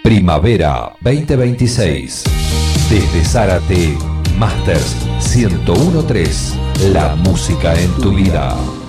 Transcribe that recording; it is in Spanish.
Primavera 2026. Desde Zárate, Masters 1013. La música en tu vida.